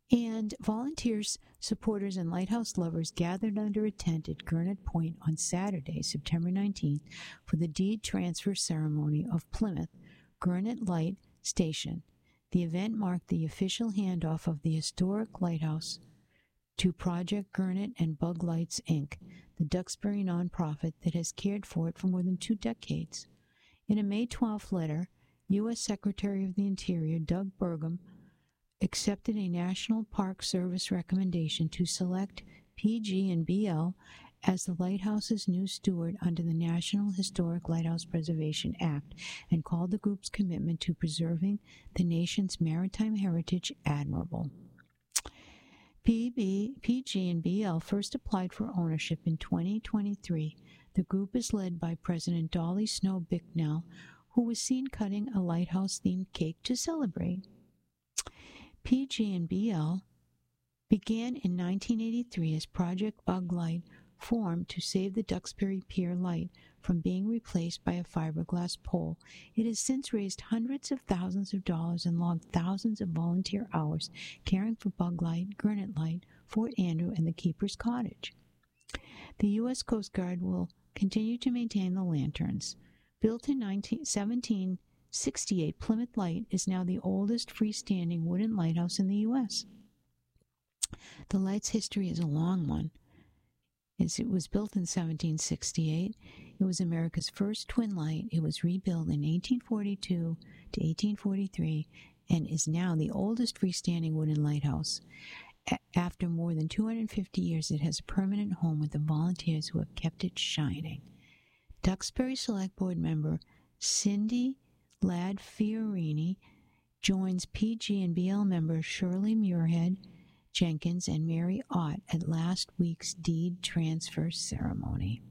And volunteers, supporters, and lighthouse lovers gathered under a tent at Gurnet Point on Saturday, September 19th, for the deed transfer ceremony of Plymouth Gurnet Light Station. The event marked the official handoff of the historic lighthouse to Project Gurnet and Bug Lights, Inc., the Duxbury nonprofit that has cared for it for more than 2 decades. In a May 12th letter, U.S. Secretary of the Interior Doug Burgum accepted a National Park Service recommendation to select PG&BL as the lighthouse's new steward under the National Historic Lighthouse Preservation Act and called the group's commitment to preserving the nation's maritime heritage admirable. PG&BL first applied for ownership in 2023. The group is led by President Dolly Snow Bicknell, who was seen cutting a lighthouse-themed cake to celebrate. PG&BL began in 1983 as Project Bug Light, formed to save the Duxbury Pier light from being replaced by a fiberglass pole. It has since raised hundreds of thousands of dollars and logged thousands of volunteer hours caring for Bug Light, Gurnet Light, Fort Andrew, and the Keeper's Cottage. The U.S. Coast Guard will continue to maintain the lanterns. Built in 1768, Plymouth Light is now the oldest freestanding wooden lighthouse in the U.S. The light's history is a long one. It was built in 1768. It was America's first twin light. It was rebuilt in 1842 to 1843 and is now the oldest freestanding wooden lighthouse. After more than 250 years, it has a permanent home with the volunteers who have kept it shining. Duxbury Select Board member Cindy Ladd Fiorini joins PG&BL member Shirley Muirhead Jenkins and Mary Ott at last week's deed transfer ceremony.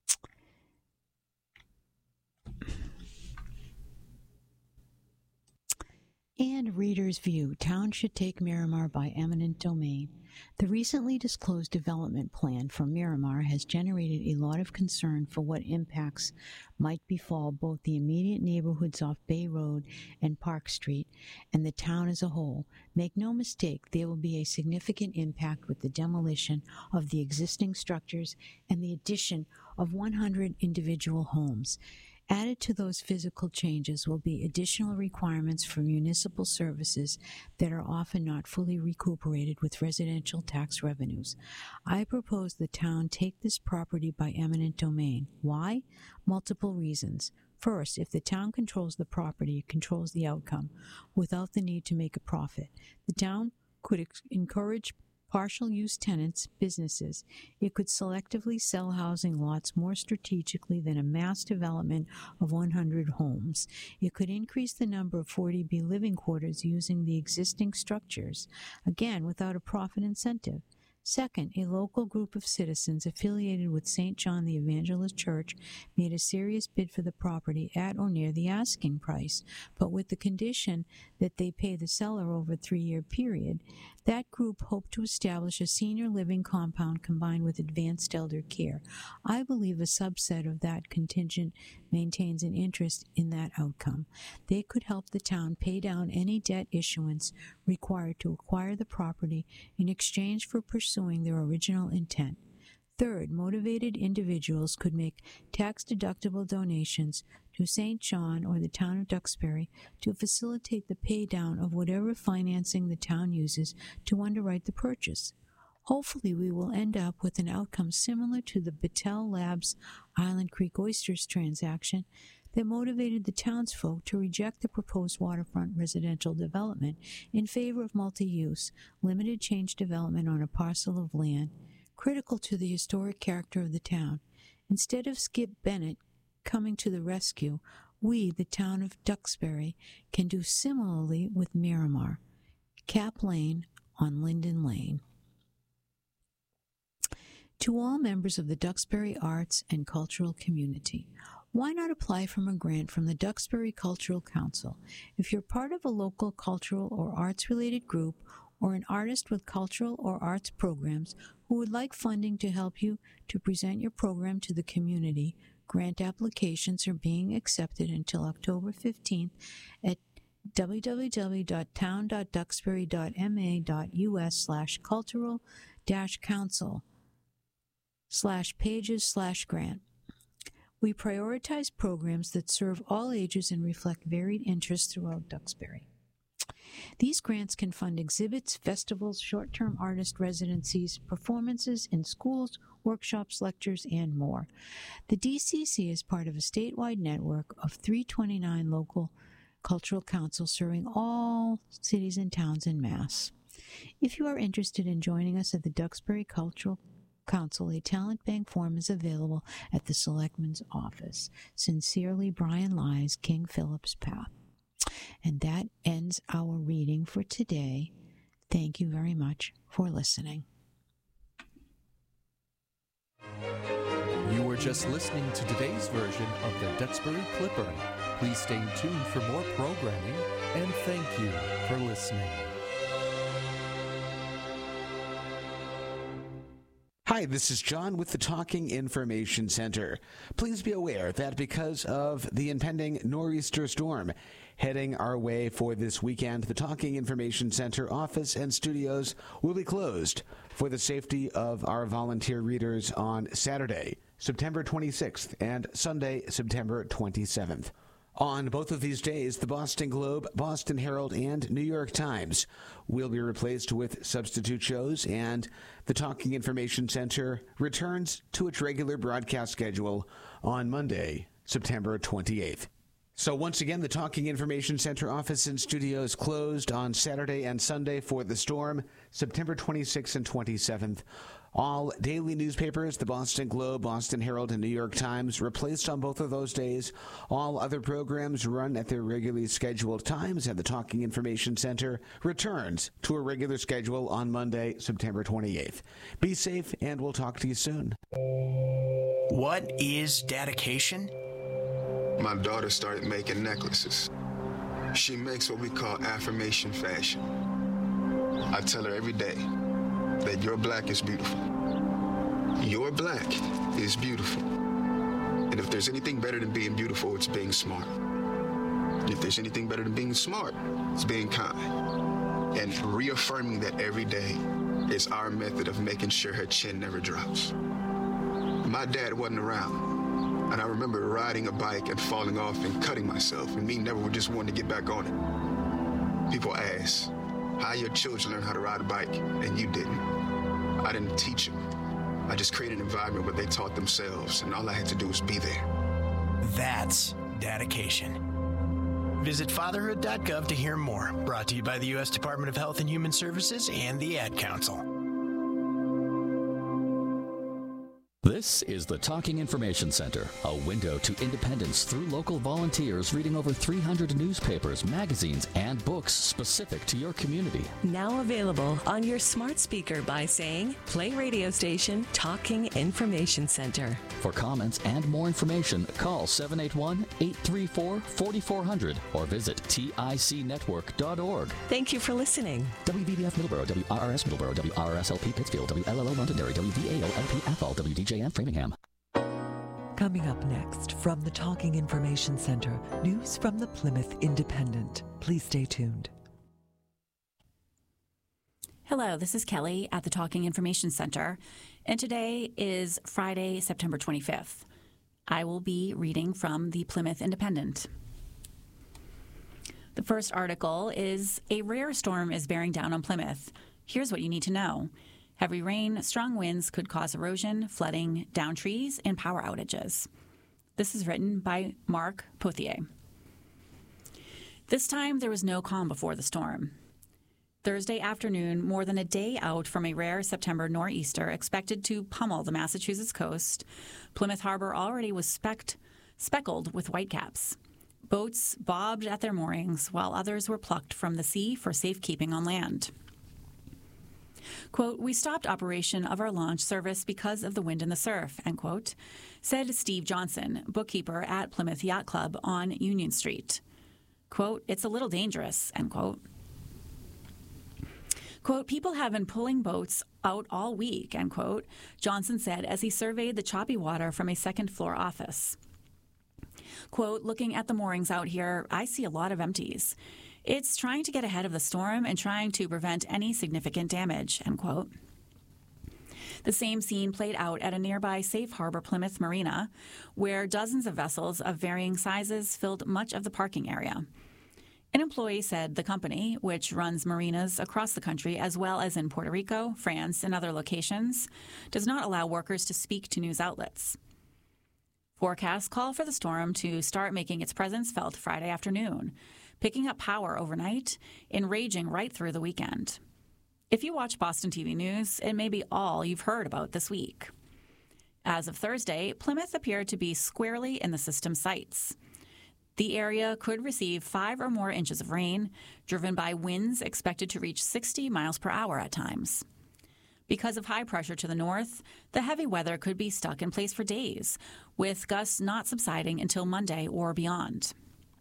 And Reader's View, Town Should Take Miramar by Eminent Domain. The recently disclosed development plan for Miramar has generated a lot of concern for what impacts might befall both the immediate neighborhoods off Bay Road and Park Street and the town as a whole. Make no mistake, there will be a significant impact with the demolition of the existing structures and the addition of 100 individual homes. Added to those physical changes will be additional requirements for municipal services that are often not fully recuperated with residential tax revenues. I propose the town take this property by eminent domain. Why? Multiple reasons. First, if the town controls the property, it controls the outcome without the need to make a profit. The town could encourage partial use tenants, businesses. It could selectively sell housing lots more strategically than a mass development of 100 homes. It could increase the number of 40B living quarters using the existing structures, again without a profit incentive. Second, a local group of citizens affiliated with St. John the Evangelist Church made a serious bid for the property at or near the asking price, but with the condition that they pay the seller over a 3-year period. That group hoped to establish a senior living compound combined with advanced elder care. I believe a subset of that contingent maintains an interest in that outcome. They could help the town pay down any debt issuance required to acquire the property in exchange for pursuing their original intent. Third, motivated individuals could make tax-deductible donations to St. John or the town of Duxbury to facilitate the pay-down of whatever financing the town uses to underwrite the purchase. Hopefully, we will end up with an outcome similar to the Battelle Labs Island Creek Oysters transaction that motivated the townsfolk to reject the proposed waterfront residential development in favor of multi-use, limited change development on a parcel of land critical to the historic character of the town. Instead of Skip Bennett coming to the rescue, we, the town of Duxbury, can do similarly with Miramar. Cap Lane on Linden Lane. To all members of the Duxbury Arts and Cultural Community, why not apply for a grant from the Duxbury Cultural Council? If you're part of a local cultural or arts-related group or an artist with cultural or arts programs who would like funding to help you to present your program to the community, grant applications are being accepted until October 15th at www.town.duxbury.ma.us/cultural-council/pages/grant. We prioritize programs that serve all ages and reflect varied interests throughout Duxbury. These grants can fund exhibits, festivals, short-term artist residencies, performances in schools, workshops, lectures, and more. The DCC is part of a statewide network of 329 local cultural councils serving all cities and towns in Mass. If you are interested in joining us at the Duxbury Cultural Council, a talent bank form is available at the Selectman's office. Sincerely, Brian Lies, King Philip's Path. And that ends our reading for today. Thank you very much for listening. You were just listening to today's version of the Duxbury Clipper. Please stay tuned for more programming, and thank you for listening. Hi, this is John with the Talking Information Center. Please be aware that because of the impending nor'easter storm heading our way for this weekend, the Talking Information Center office and studios will be closed for the safety of our volunteer readers on Saturday, September 26th, and Sunday, September 27th. On both of these days, the Boston Globe, Boston Herald, and New York Times will be replaced with substitute shows, and the Talking Information Center returns to its regular broadcast schedule on Monday, September 28th. So once again, the Talking Information Center office and studios closed on Saturday and Sunday for the storm, September 26th and 27th. All daily newspapers, the Boston Globe, Boston Herald, and New York Times, replaced on both of those days. All other programs run at their regularly scheduled times, and the Talking Information Center returns to a regular schedule on Monday, September 28th. Be safe, and we'll talk to you soon. What is dedication? My daughter started making necklaces. She makes what we call affirmation fashion. I tell her every day that your black is beautiful. Your black is beautiful. And if there's anything better than being beautiful, it's being smart. And if there's anything better than being smart, it's being kind. And reaffirming that every day is our method of making sure her chin never drops. My dad wasn't around, and I remember riding a bike and falling off and cutting myself, and me never just wanting to get back on it. People ask, how your children learn how to ride a bike, and you didn't. I didn't teach them. I just created an environment where they taught themselves, and all I had to do was be there. That's dedication. Visit fatherhood.gov to hear more. Brought to you by the U.S. Department of Health and Human Services and the Ad Council. This is the Talking Information Center, a window to independence through local volunteers reading over 300 newspapers, magazines, and books specific to your community. Now available on your smart speaker by saying, play radio station Talking Information Center. For comments and more information, call 781-834-4400 or visit ticnetwork.org. Thank you for listening. WVBF Middleborough, WRRS Middleborough, WRSLP Pittsfield, WLLO Londonderry, WVAO-LP Athol, WDJM Framingham. Coming up next from the Talking Information Center, news from the Plymouth Independent. Please stay tuned. Hello, this is Kelly at the Talking Information Center, and today is Friday, September 25th. I will be reading from the Plymouth Independent. The first article is, a rare storm is bearing down on Plymouth. Here's what you need to know. Heavy rain, strong winds could cause erosion, flooding, downed trees, and power outages. This is written by Mark Pothier. This time, there was no calm before the storm. Thursday afternoon, more than a day out from a rare September nor'easter expected to pummel the Massachusetts coast, Plymouth Harbor already was speckled with whitecaps. Boats bobbed at their moorings, while others were plucked from the sea for safekeeping on land. Quote, we stopped operation of our launch service because of the wind and the surf, end quote, said Steve Johnson, bookkeeper at Plymouth Yacht Club on Union Street. Quote, it's a little dangerous, end quote. Quote, people have been pulling boats out all week, end quote, Johnson said as he surveyed the choppy water from a second-floor office. Quote, looking at the moorings out here, I see a lot of empties. It's trying to get ahead of the storm and trying to prevent any significant damage, end quote. The same scene played out at a nearby Safe Harbor Plymouth Marina, where dozens of vessels of varying sizes filled much of the parking area. An employee said the company, which runs marinas across the country as well as in Puerto Rico, France, and other locations, does not allow workers to speak to news outlets. Forecasts call for the storm to start making its presence felt Friday afternoon, picking up power overnight and raging right through the weekend. If you watch Boston TV News, it may be all you've heard about this week. As of Thursday, Plymouth appeared to be squarely in the system's sights. The area could receive 5 or more inches of rain, driven by winds expected to reach 60 miles per hour at times. Because of high pressure to the north, the heavy weather could be stuck in place for days, with gusts not subsiding until Monday or beyond.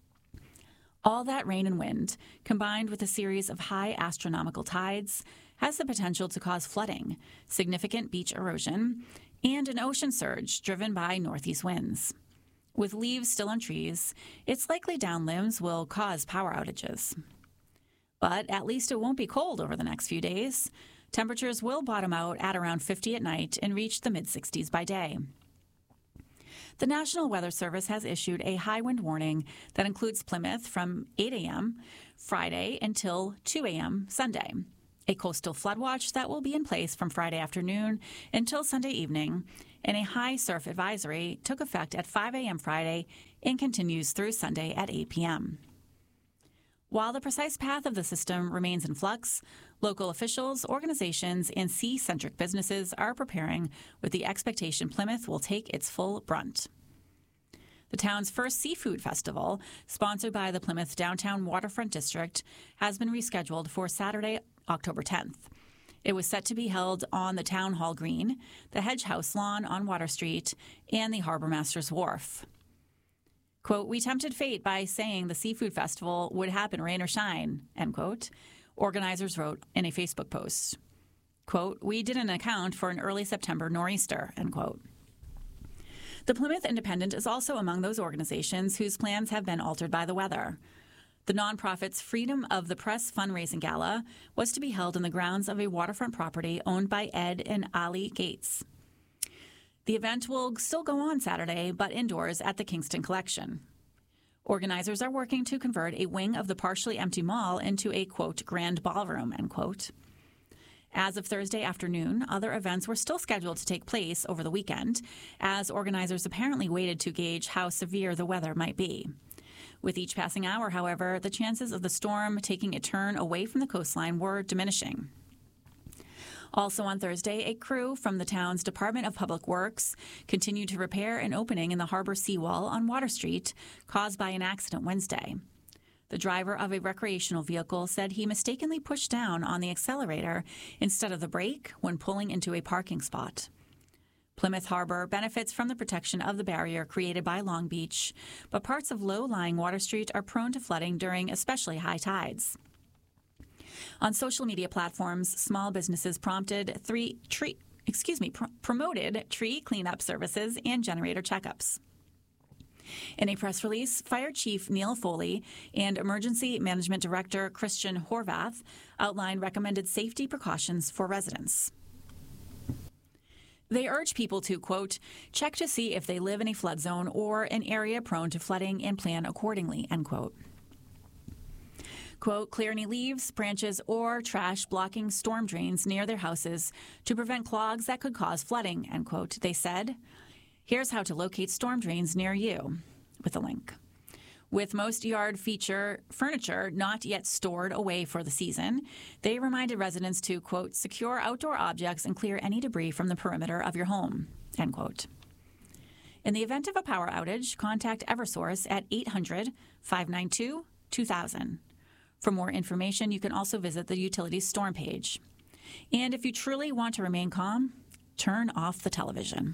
All that rain and wind, combined with a series of high astronomical tides, has the potential to cause flooding, significant beach erosion, and an ocean surge driven by northeast winds. With leaves still on trees, its likely down limbs will cause power outages. But at least it won't be cold over the next few days. Temperatures will bottom out at around 50 at night and reach the mid-60s by day. The National Weather Service has issued a high wind warning that includes Plymouth from 8 a.m. Friday until 2 a.m. Sunday, a coastal flood watch that will be in place from Friday afternoon until Sunday evening, and a high surf advisory took effect at 5 a.m. Friday and continues through Sunday at 8 p.m. While the precise path of the system remains in flux, local officials, organizations, and sea-centric businesses are preparing with the expectation Plymouth will take its full brunt. The town's first seafood festival, sponsored by the Plymouth Downtown Waterfront District, has been rescheduled for Saturday, October 10th. It was set to be held on the Town Hall Green, the Hedge House Lawn on Water Street, and the Harbor Master's Wharf. Quote, "We tempted fate by saying the seafood festival would happen rain or shine," end quote, organizers wrote in a Facebook post. Quote, "We didn't account for an early September nor'easter," end quote. The Plymouth Independent is also among those organizations whose plans have been altered by the weather. The nonprofit's Freedom of the Press fundraising gala was to be held in the grounds of a waterfront property owned by Ed and Ali Gates. The event will still go on Saturday, but indoors at the Kingston Collection. Organizers are working to convert a wing of the partially empty mall into a, quote, grand ballroom, end quote. As of Thursday afternoon, other events were still scheduled to take place over the weekend, as organizers apparently waited to gauge how severe the weather might be. With each passing hour, however, the chances of the storm taking a turn away from the coastline were diminishing. Also on Thursday, a crew from the town's Department of Public Works continued to repair an opening in the harbor seawall on Water Street caused by an accident Wednesday. The driver of a recreational vehicle said he mistakenly pushed down on the accelerator instead of the brake when pulling into a parking spot. Plymouth Harbor benefits from the protection of the barrier created by Long Beach, but parts of low-lying Water Street are prone to flooding during especially high tides. On social media platforms, small businesses promoted tree cleanup services and generator checkups. In a press release, Fire Chief Neil Foley and Emergency Management Director Christian Horvath outlined recommended safety precautions for residents. They urge people to, quote, check to see if they live in a flood zone or an area prone to flooding and plan accordingly, end quote. Quote, clear any leaves, branches, or trash blocking storm drains near their houses to prevent clogs that could cause flooding, end quote, they said. Here's how to locate storm drains near you, with a link. With most yard furniture not yet stored away for the season, they reminded residents to, quote, secure outdoor objects and clear any debris from the perimeter of your home, end quote. In the event of a power outage, contact Eversource at 800-592-2000. For more information, you can also visit the utilities storm page. And if you truly want to remain calm, turn off the television.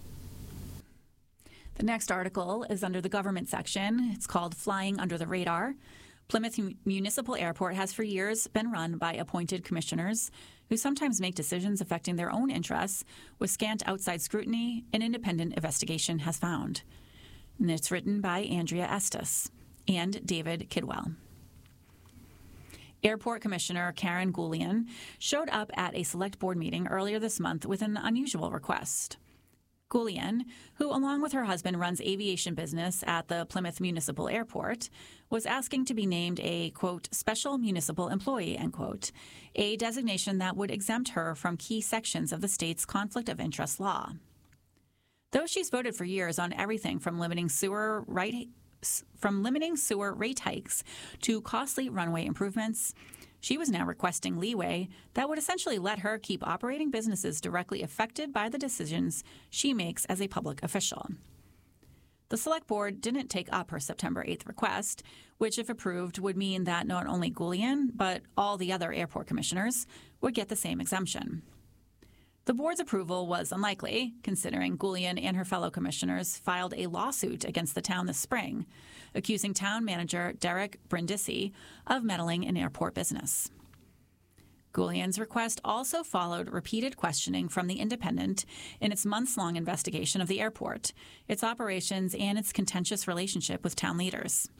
The next article is under the government section. It's called Flying Under the Radar. Plymouth Municipal Airport has for years been run by appointed commissioners who sometimes make decisions affecting their own interests with scant outside scrutiny, an independent investigation has found. And it's written by Andrea Estes and David Kidwell. Airport Commissioner Karen Goulian showed up at a select board meeting earlier this month with an unusual request. Goulian, who along with her husband runs aviation business at the Plymouth Municipal Airport, was asking to be named a, quote, special municipal employee, end quote, a designation that would exempt her from key sections of the state's conflict of interest law. Though she's voted for years on everything from limiting sewer rate hikes to costly runway improvements, she was now requesting leeway that would essentially let her keep operating businesses directly affected by the decisions she makes as a public official. The Select Board didn't take up her September 8th request, which, if approved, would mean that not only Goulian, but all the other airport commissioners would get the same exemption. The board's approval was unlikely, considering Goulian and her fellow commissioners filed a lawsuit against the town this spring, accusing town manager Derek Brindisi of meddling in airport business. Goulian's request also followed repeated questioning from The Independent in its months-long investigation of the airport, its operations, and its contentious relationship with town leaders.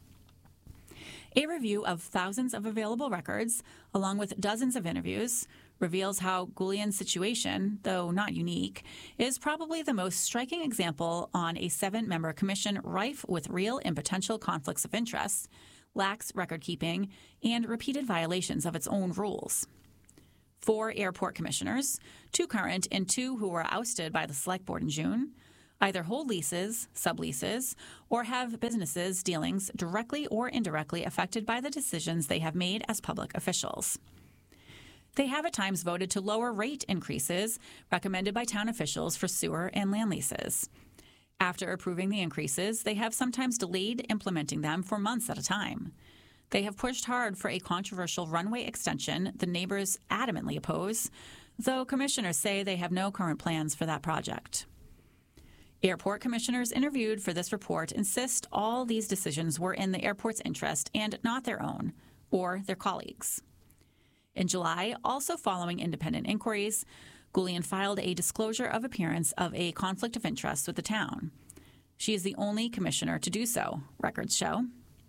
A review of thousands of available records, along with dozens of interviews, reveals how Goulian's situation, though not unique, is probably the most striking example on a 7-member commission rife with real and potential conflicts of interest, lax record-keeping, and repeated violations of its own rules. 4 airport commissioners, 2 current and 2 who were ousted by the Select Board in June, either hold leases, subleases, or have businesses dealings directly or indirectly affected by the decisions they have made as public officials. They have at times voted to lower rate increases recommended by town officials for sewer and land leases. After approving the increases, they have sometimes delayed implementing them for months at a time. They have pushed hard for a controversial runway extension the neighbors adamantly oppose, though commissioners say they have no current plans for that project. Airport commissioners interviewed for this report insist all these decisions were in the airport's interest and not their own or their colleagues'. In July, also following independent inquiries, Goulian filed a disclosure of appearance of a conflict of interest with the town. She is the only commissioner to do so, records show.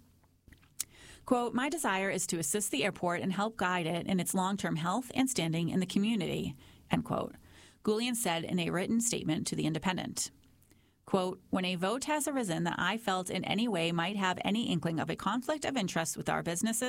Quote, "My desire is to assist the airport and help guide it in its long-term health and standing in the community," end quote, Goulian said in a written statement to The Independent. Quote, "When a vote has arisen that I felt in any way might have any inkling of a conflict of interest with our business,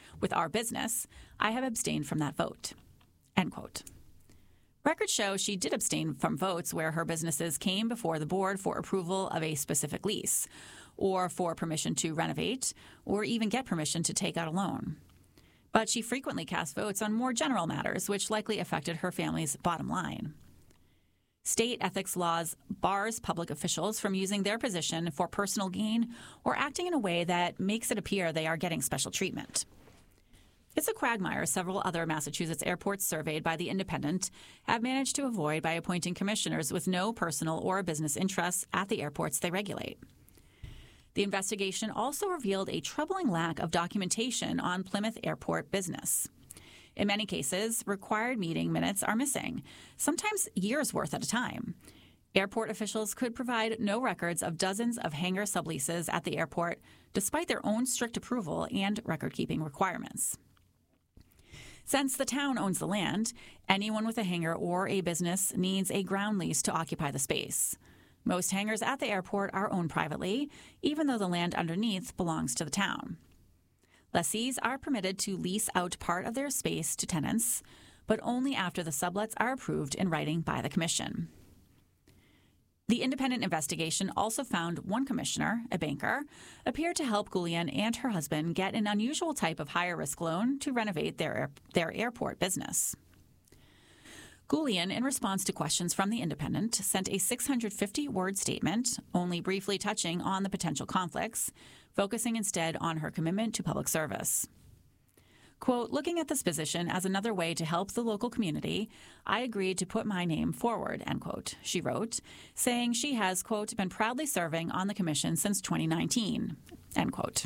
I have abstained from that vote," end quote. Records show she did abstain from votes where her businesses came before the board for approval of a specific lease, or for permission to renovate, or even get permission to take out a loan. But she frequently cast votes on more general matters, which likely affected her family's bottom line. State ethics laws bars public officials from using their position for personal gain or acting in a way that makes it appear they are getting special treatment. It's a quagmire several other Massachusetts airports surveyed by The Independent have managed to avoid by appointing commissioners with no personal or business interests at the airports they regulate. The investigation also revealed a troubling lack of documentation on Plymouth Airport business. In many cases, required meeting minutes are missing, sometimes years' worth at a time. Airport officials could provide no records of dozens of hangar subleases at the airport, despite their own strict approval and record-keeping requirements. Since the town owns the land, anyone with a hangar or a business needs a ground lease to occupy the space. Most hangars at the airport are owned privately, even though the land underneath belongs to the town. Lessees are permitted to lease out part of their space to tenants, but only after the sublets are approved in writing by the commission. The independent investigation also found one commissioner, a banker, appeared to help Goulian and her husband get an unusual type of higher-risk loan to renovate their airport business. Goulian, in response to questions from The Independent, sent a 650-word statement, only briefly touching on the potential conflicts, focusing instead on her commitment to public service. Quote, "Looking at this position as another way to help the local community, I agreed to put my name forward," end quote, she wrote, saying she has, quote, "been proudly serving on the commission since 2019," end quote.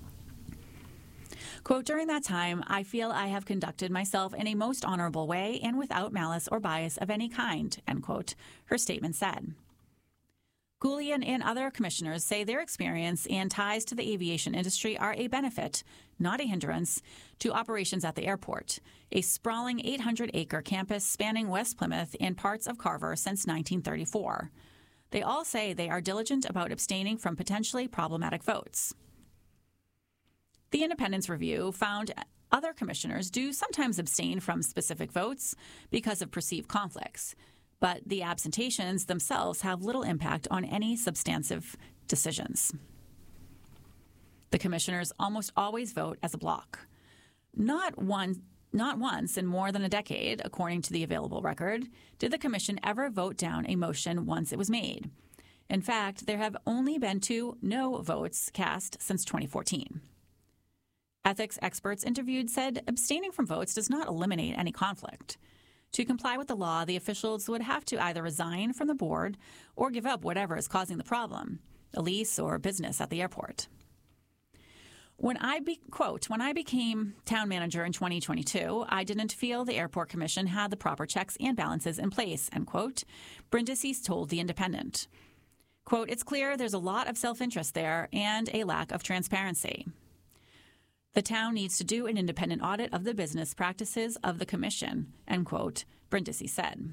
Quote, "During that time, I feel I have conducted myself in a most honorable way and without malice or bias of any kind," end quote, her statement said. Goulian and other commissioners say their experience and ties to the aviation industry are a benefit, not a hindrance, to operations at the airport, a sprawling 800-acre campus spanning West Plymouth and parts of Carver since 1934. They all say they are diligent about abstaining from potentially problematic votes. The Independence Review found other commissioners do sometimes abstain from specific votes because of perceived conflicts, but the absentations themselves have little impact on any substantive decisions. The commissioners almost always vote as a block. Not once in more than a decade, according to the available record, did the commission ever vote down a motion once it was made. In fact, there have only been 2 no votes cast since 2014. Ethics experts interviewed said abstaining from votes does not eliminate any conflict. To comply with the law, the officials would have to either resign from the board or give up whatever is causing the problem, a lease or business at the airport. When I became town manager in 2022, I didn't feel the Airport Commission had the proper checks and balances in place, end quote. Brindisi told The Independent. Quote, it's clear there's a lot of self-interest there and a lack of transparency. The town needs to do an independent audit of the business practices of the commission, end quote, Brindisi said.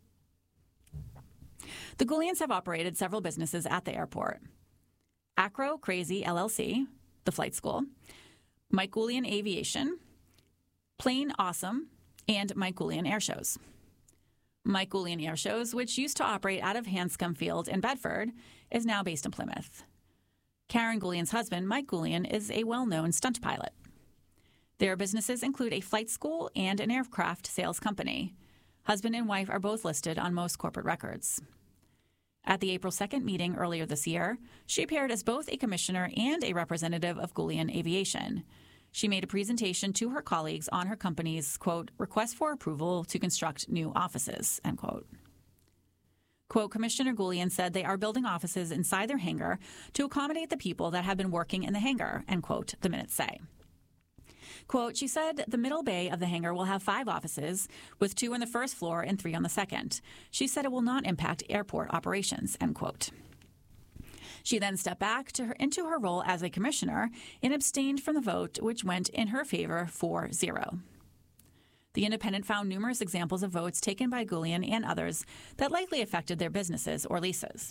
The Goulians have operated several businesses at the airport. Acro Crazy LLC, the flight school, Mike Goulian Aviation, Plain Awesome, and Mike Goulian Air Shows. Mike Goulian Air Shows, which used to operate out of Hanscom Field in Bedford, is now based in Plymouth. Karen Goulian's husband, Mike Goulian, is a well-known stunt pilot. Their businesses include a flight school and an aircraft sales company. Husband and wife are both listed on most corporate records. At the April 2nd meeting earlier this year, she appeared as both a commissioner and a representative of Goulian Aviation. She made a presentation to her colleagues on her company's, quote, request for approval to construct new offices, end quote. Quote, Commissioner Goulian said they are building offices inside their hangar to accommodate the people that have been working in the hangar, end quote, the minutes say. Quote, she said the middle bay of the hangar will have 5 offices, with 2 on the first floor and 3 on the second. She said it will not impact airport operations, end quote. She then stepped back into her role as a commissioner and abstained from the vote, which went in her favor 4-0. The Independent found numerous examples of votes taken by Goulian and others that likely affected their businesses or leases.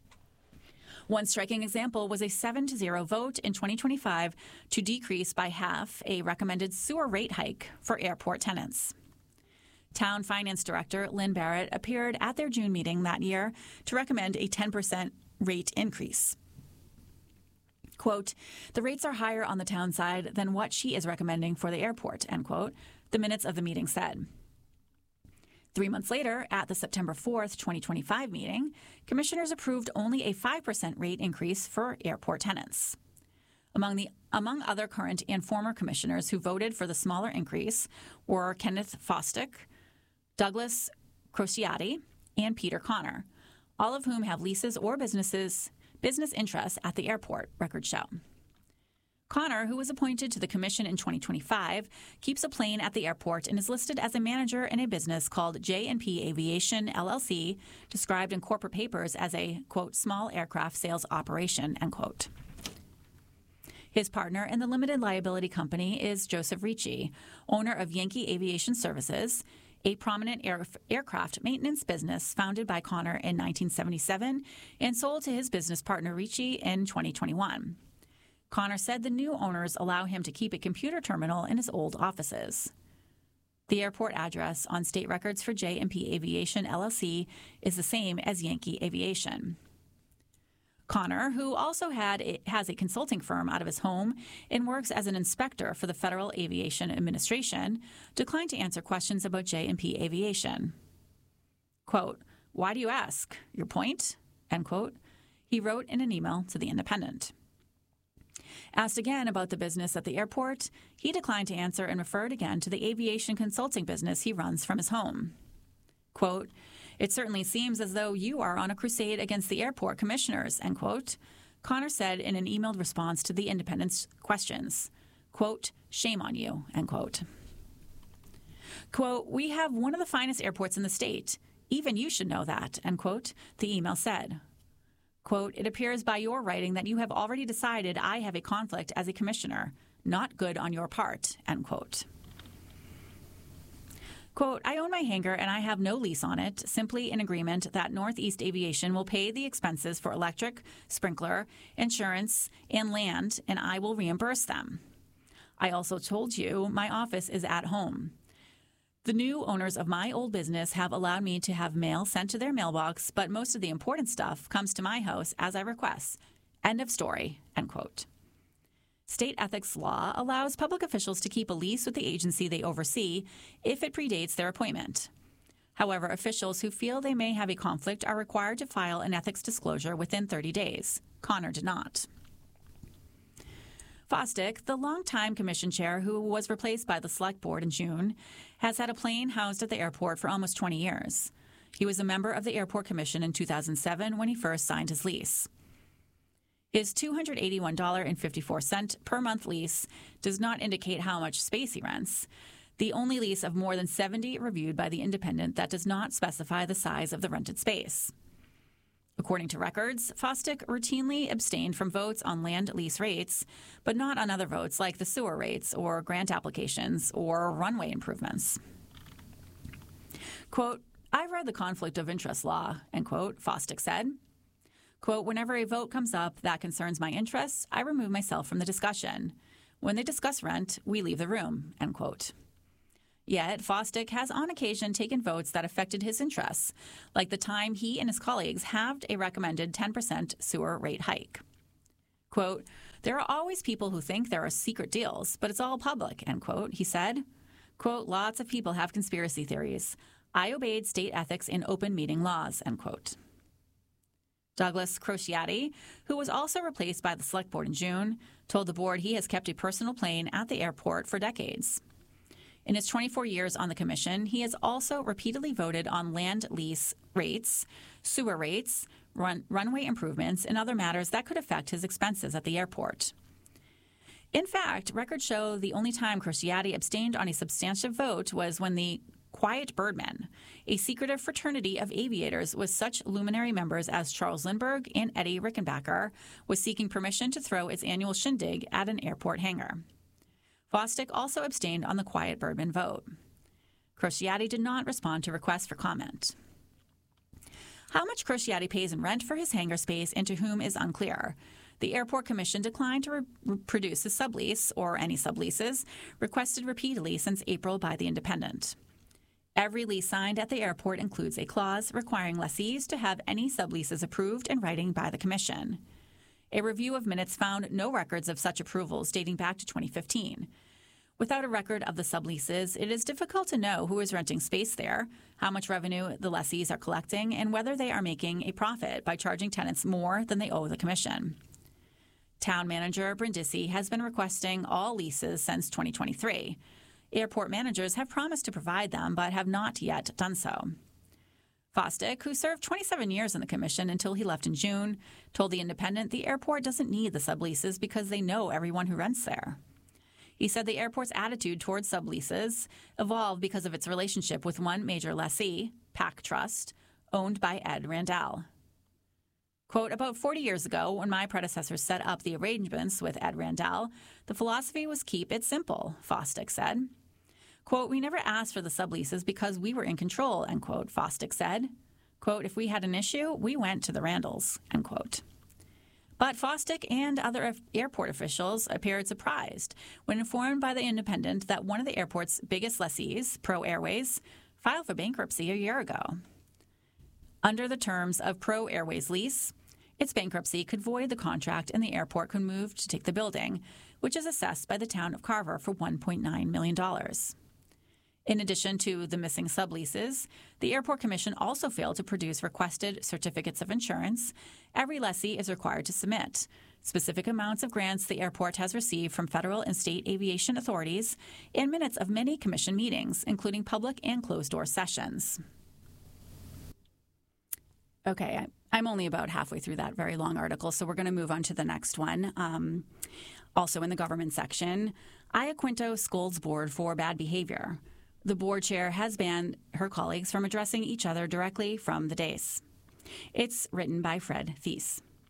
One striking example was a 7-0 vote in 2025 to decrease by half a recommended sewer rate hike for airport tenants. Town Finance Director Lynn Barrett appeared at their June meeting that year to recommend a 10% rate increase. Quote, the rates are higher on the town side than what she is recommending for the airport, end quote, the minutes of the meeting said. 3 months later, at the September 4th, 2025 meeting, commissioners approved only a 5% rate increase for airport tenants. Among other current and former commissioners who voted for the smaller increase were Kenneth Fostick, Douglas Crociati, and Peter Connor, all of whom have leases or business interests at the airport, records show. Connor, who was appointed to the commission in 2025, keeps a plane at the airport and is listed as a manager in a business called J&P Aviation, LLC, described in corporate papers as a, quote, small aircraft sales operation, end quote. His partner in the limited liability company is Joseph Ricci, owner of Yankee Aviation Services, a prominent aircraft maintenance business founded by Connor in 1977 and sold to his business partner Ricci in 2021. Connor said the new owners allow him to keep a computer terminal in his old offices. The airport address on state records for J&P Aviation LLC is the same as Yankee Aviation. Connor, who also has a consulting firm out of his home and works as an inspector for the Federal Aviation Administration, declined to answer questions about J&P Aviation. Quote, why do you ask? Your point? End quote. He wrote in an email to The Independent. Asked again about the business at the airport, he declined to answer and referred again to the aviation consulting business he runs from his home. Quote, it certainly seems as though you are on a crusade against the airport commissioners, end quote. Connor said in an emailed response to the Independent's questions, quote, shame on you, end quote. Quote, we have one of the finest airports in the state. Even you should know that, end quote, the email said. Quote, "It appears by your writing that you have already decided I have a conflict as a commissioner. Not good on your part," end quote. Quote, "I own my hangar and I have no lease on it, simply an agreement that Northeast Aviation will pay the expenses for electric, sprinkler, insurance, and land, and I will reimburse them. I also told you my office is at home. The new owners of my old business have allowed me to have mail sent to their mailbox, but most of the important stuff comes to my house as I request. End of story," end quote. State ethics law allows public officials to keep a lease with the agency they oversee if it predates their appointment. However, officials who feel they may have a conflict are required to file an ethics disclosure within 30 days. Connor did not. Fosdick, the longtime commission chair who was replaced by the select board in June, has had a plane housed at the airport for almost 20 years. He was a member of the airport commission in 2007 when he first signed his lease. His $281.54 per month lease does not indicate how much space he rents. The only lease of more than 70 reviewed by the Independent that does not specify the size of the rented space. According to records, Fosdick routinely abstained from votes on land lease rates, but not on other votes like the sewer rates or grant applications or runway improvements. Quote, "I've read the conflict of interest law," end quote, Fosdick said. Quote, "Whenever a vote comes up that concerns my interests, I remove myself from the discussion. When they discuss rent, we leave the room," end quote. Yet, Fosdick has on occasion taken votes that affected his interests, like the time he and his colleagues halved a recommended 10% sewer rate hike. Quote, "There are always people who think there are secret deals, but it's all public," end quote, he said. Quote, "Lots of people have conspiracy theories. I obeyed state ethics and open meeting laws," end quote. Douglas Crociati, who was also replaced by the select board in June, told the board he has kept a personal plane at the airport for decades. In his 24 years on the commission, he has also repeatedly voted on land lease rates, sewer rates, runway improvements, and other matters that could affect his expenses at the airport. In fact, records show the only time Crociati abstained on a substantive vote was when the Quiet Birdmen, a secretive fraternity of aviators with such luminary members as Charles Lindbergh and Eddie Rickenbacker, was seeking permission to throw its annual shindig at an airport hangar. Fosdick also abstained on the Quiet Birdman vote. Crociati did not respond to requests for comment. How much Crociati pays in rent for his hangar space and to whom is unclear. The Airport Commission declined to produce a sublease, or any subleases, requested repeatedly since April by the Independent. Every lease signed at the airport includes a clause requiring lessees to have any subleases approved in writing by the Commission. A review of minutes found no records of such approvals dating back to 2015. Without a record of the subleases, it is difficult to know who is renting space there, how much revenue the lessees are collecting, and whether they are making a profit by charging tenants more than they owe the Commission. Town manager Brindisi has been requesting all leases since 2023. Airport managers have promised to provide them, but have not yet done so. Fosdick, who served 27 years in the Commission until he left in June, told The Independent the airport doesn't need the subleases because they know everyone who rents there. He said the airport's attitude towards subleases evolved because of its relationship with one major lessee, Pac Trust, owned by Ed Randall. Quote, "About 40 years ago, when my predecessors set up the arrangements with Ed Randall, the philosophy was keep it simple," Fosdick said. Quote, "We never asked for the subleases because we were in control," end quote, Fosdick said. Quote, "If we had an issue, we went to the Randalls," end quote. But Fosdick and other airport officials appeared surprised when informed by the Independent that one of the airport's biggest lessees, Pro Airways, filed for bankruptcy a year ago. Under the terms of Pro Airways' lease, its bankruptcy could void the contract and the airport could move to take the building, which is assessed by the town of Carver for $1.9 million. In addition to the missing subleases, the Airport Commission also failed to produce requested certificates of insurance every lessee is required to submit, specific amounts of grants the airport has received from federal and state aviation authorities, and minutes of many commission meetings, including public and closed-door sessions. Okay, I'm only about halfway through that very long article, so we're going to move on to the next one. Also in the government section, Iaquinto scolds board for bad behavior. The board chair has banned her colleagues from addressing each other directly from the dais. It's written by Fred Thies.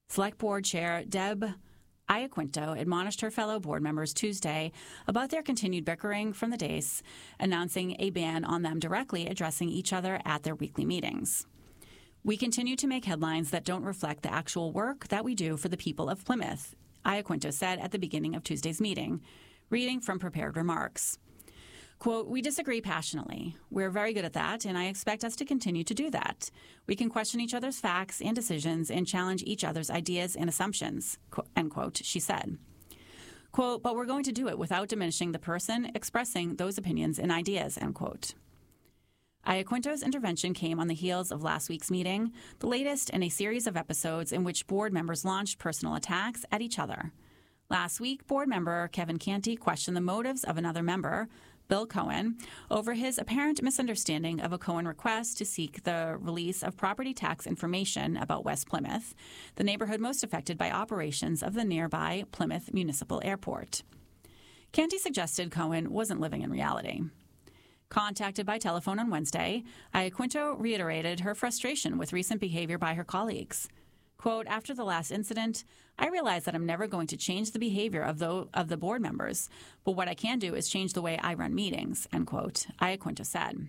Select Board Chair Deb Iaquinto admonished her fellow board members Tuesday about their continued bickering from the dais, announcing a ban on them directly addressing each other at their weekly meetings. "We continue to make headlines that don't reflect the actual work that we do for the people of Plymouth," Iaquinto said at the beginning of Tuesday's meeting, reading from prepared remarks. Quote, "We disagree passionately. We're very good at that, and I expect us to continue to do that. We can question each other's facts and decisions and challenge each other's ideas and assumptions," end quote, she said. Quote, "But we're going to do it without diminishing the person expressing those opinions and ideas," end quote. Iaquinto's intervention came on the heels of last week's meeting, the latest in a series of episodes in which board members launched personal attacks at each other. Last week, board member Kevin Canty questioned the motives of another member, Bill Cohen, over his apparent misunderstanding of a Cohen request to seek the release of property tax information about West Plymouth, the neighborhood most affected by operations of the nearby Plymouth Municipal Airport. Canty suggested Cohen wasn't living in reality. Contacted by telephone on Wednesday, Iaquinto reiterated her frustration with recent behavior by her colleagues. Quote, "After the last incident, I realized that I'm never going to change the behavior of the board members, but what I can do is change the way I run meetings," end quote, Iaquinto said.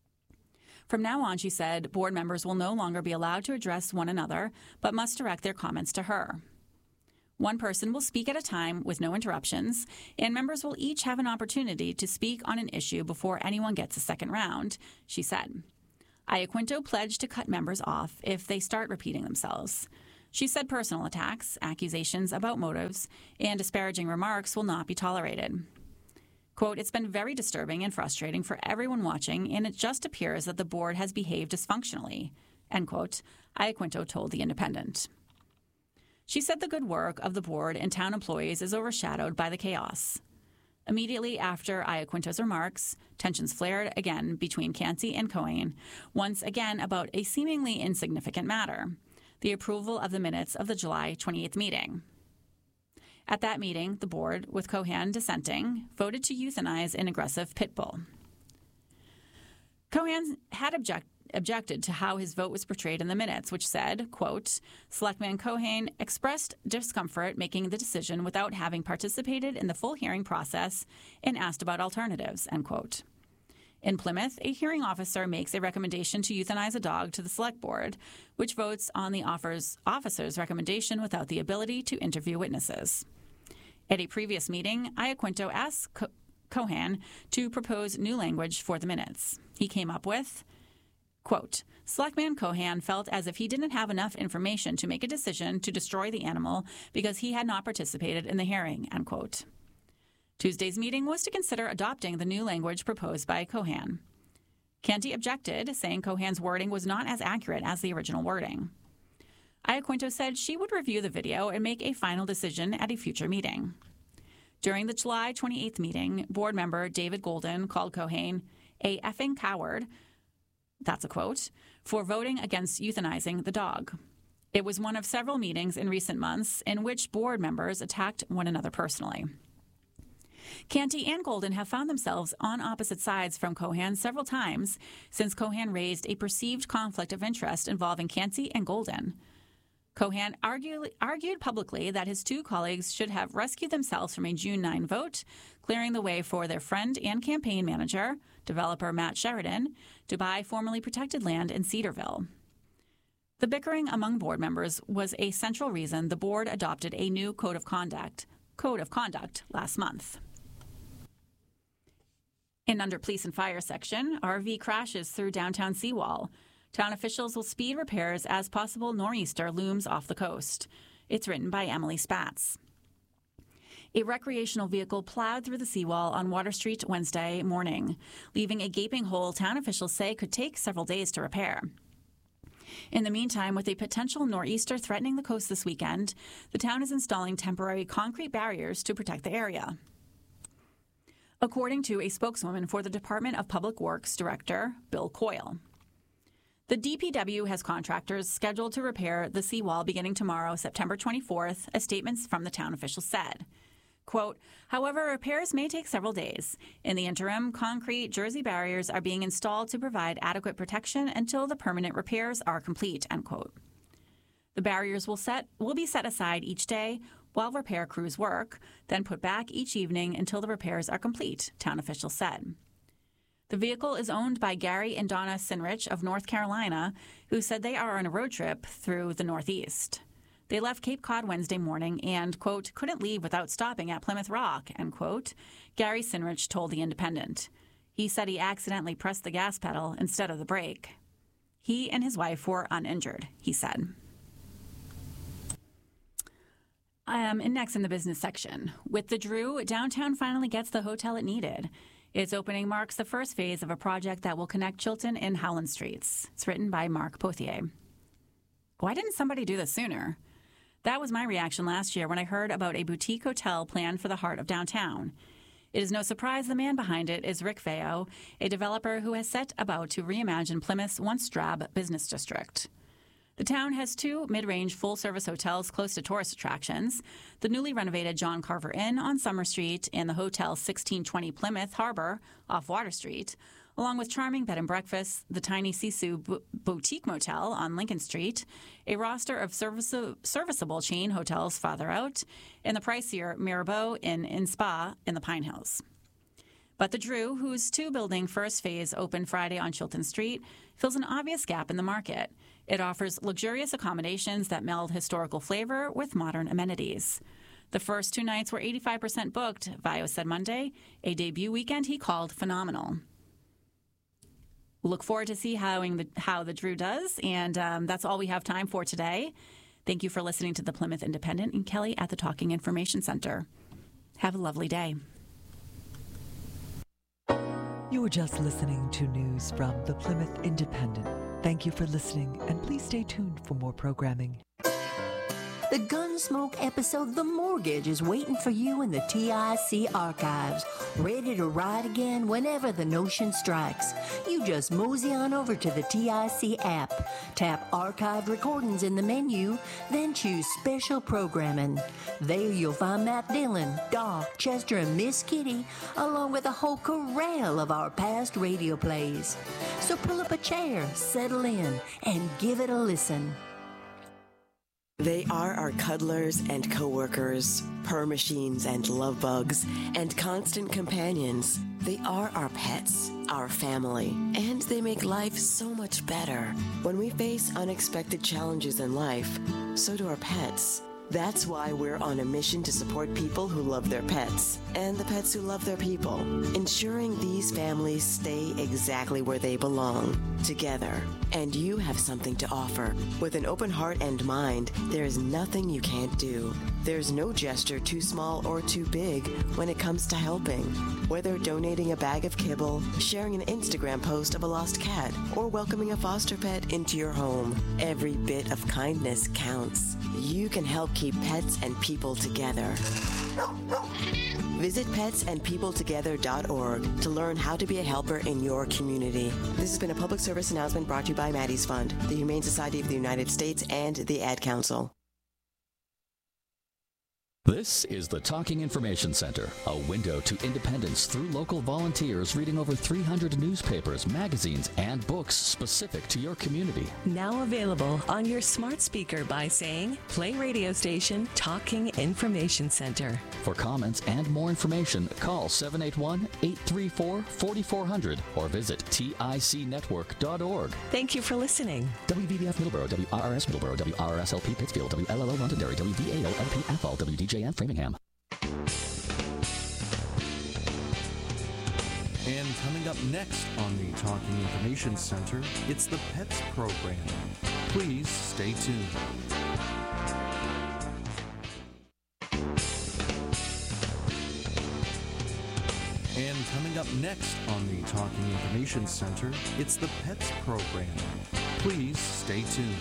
From now on, she said, board members will no longer be allowed to address one another, but must direct their comments to her. One person will speak at a time with no interruptions, and members will each have an opportunity to speak on an issue before anyone gets a second round, she said. Iaquinto pledged to cut members off if they start repeating themselves. She said personal attacks, accusations about motives, and disparaging remarks will not be tolerated. Quote, "It's been very disturbing and frustrating for everyone watching, and it just appears that the board has behaved dysfunctionally," end quote, Iaquinto told The Independent. She said the good work of the board and town employees is overshadowed by the chaos. Immediately after Iaquinto's remarks, tensions flared again between Canty and Cohen, once again about a seemingly insignificant matter, the approval of the minutes of the July 28th meeting. At that meeting, the board, with Cohen dissenting, voted to euthanize an aggressive pit bull. Cohen had objected to how his vote was portrayed in the minutes, which said, quote, "Selectman Cohen expressed discomfort making the decision without having participated in the full hearing process and asked about alternatives," end quote. In Plymouth, a hearing officer makes a recommendation to euthanize a dog to the select board, which votes on the officer's recommendation without the ability to interview witnesses. At a previous meeting, Iaquinto asked Cohen to propose new language for the minutes. He came up with, quote, "Selectman Cohen felt as if he didn't have enough information to make a decision to destroy the animal because he had not participated in the hearing," end quote. Tuesday's meeting was to consider adopting the new language proposed by Cohen. Canty objected, saying Cohen's wording was not as accurate as the original wording. Iaquinto said she would review the video and make a final decision at a future meeting. During the July 28th meeting, board member David Golden called Cohen a effing coward, that's a quote, for voting against euthanizing the dog. It was one of several meetings in recent months in which board members attacked one another personally. Canty and Golden have found themselves on opposite sides from Cohen several times since Cohen raised a perceived conflict of interest involving Canty and Golden. Cohen argued publicly that his two colleagues should have rescued themselves from a June 9 vote, clearing the way for their friend and campaign manager, developer Matt Sheridan, to buy formerly protected land in Cedarville. The bickering among board members was a central reason the board adopted a new code of conduct last month. In under police and fire section, RV crashes through downtown seawall. Town officials will speed repairs as possible nor'easter looms off the coast. It's written by Emily Spatz. A recreational vehicle plowed through the seawall on Water Street Wednesday morning, leaving a gaping hole town officials say could take several days to repair. In the meantime, with a potential nor'easter threatening the coast this weekend, the town is installing temporary concrete barriers to protect the area. According to a spokeswoman for the Department of Public Works Director, Bill Coyle. The DPW has contractors scheduled to repair the seawall beginning tomorrow, September 24th, as statements from the town officials said. Quote, "However, repairs may take several days. In the interim, concrete jersey barriers are being installed to provide adequate protection until the permanent repairs are complete," end quote. The barriers will be set aside each day while repair crews work, then put back each evening until the repairs are complete, town officials said. The vehicle is owned by Gary and Donna Sinrich of North Carolina, who said they are on a road trip through the Northeast. They left Cape Cod Wednesday morning and, quote, couldn't leave without stopping at Plymouth Rock, end quote, Gary Sinrich told The Independent. He said he accidentally pressed the gas pedal instead of the brake. He and his wife were uninjured, he said. And next in the business section, with the Drew, downtown finally gets the hotel it needed. Its opening marks the first phase of a project that will connect Chilton and Howland Streets. It's written by Mark Pothier. Why didn't somebody do this sooner? That was my reaction last year when I heard about a boutique hotel planned for the heart of downtown. It is no surprise the man behind it is Rick Veo, a developer who has set about to reimagine Plymouth's once drab business district. The town has 2 mid-range full-service hotels close to tourist attractions, the newly renovated John Carver Inn on Summer Street and the Hotel 1620 Plymouth Harbor off Water Street, along with charming bed and breakfasts, the tiny Sisu Boutique Motel on Lincoln Street, a roster of serviceable chain hotels farther out, and the pricier Mirabeau Inn and Spa in the Pine Hills. But the Drew, whose 2-building first phase opened Friday on Chilton Street, fills an obvious gap in the market. It offers luxurious accommodations that meld historical flavor with modern amenities. The first 2 nights were 85% booked, Vio said Monday, a debut weekend he called phenomenal. We'll look forward to see how the Drew does, and that's all we have time for today. Thank you for listening to the Plymouth Independent and Kelly at the Talking Information Center. Have a lovely day. You were just listening to news from the Plymouth Independent. Thank you for listening, and please stay tuned for more programming. The Gunsmoke episode The Mortgage is waiting for you in the TIC archives, ready to ride again whenever the notion strikes. You just mosey on over to the TIC app, tap Archived Recordings in the menu, then choose Special Programming. There you'll find Matt Dillon, Doc, Chester, and Miss Kitty, along with a whole corral of our past radio plays. So pull up a chair, settle in, and give it a listen. They are our cuddlers and co-workers, purr machines and love bugs, and constant companions. They are our pets, our family, and they make life so much better. When we face unexpected challenges in life, so do our pets. That's why we're on a mission to support people who love their pets and the pets who love their people, ensuring these families stay exactly where they belong, together. And you have something to offer. With an open heart and mind, there is nothing you can't do. There's no gesture too small or too big when it comes to helping. Whether donating a bag of kibble, sharing an Instagram post of a lost cat, or welcoming a foster pet into your home, every bit of kindness counts. You can help keep pets and people together. Visit petsandpeopletogether.org to learn how to be a helper in your community. This has been a public service announcement brought to you by Maddie's Fund, the Humane Society of the United States, and the Ad Council. This is the Talking Information Center, a window to independence through local volunteers reading over 300 newspapers, magazines, and books specific to your community. Now available on your smart speaker by saying, play radio station Talking Information Center. For comments and more information, call 781-834-4400 or visit ticnetwork.org. Thank you for listening. WVBF Middleborough, WRRS Middleborough, WRSLP Pittsfield, WLLO Londonderry, WVAO LP Athol, WDJN Framingham. And coming up next on the Talking Information Center, it's the Pets Program. Please stay tuned. And coming up next on the Talking Information Center, it's the Pets Program. Please stay tuned.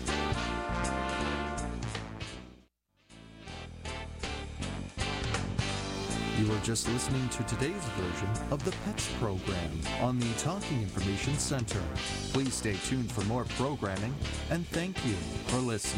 You are just listening to today's version of the Pets Program on the Talking Information Center. Please stay tuned for more programming, and thank you for listening.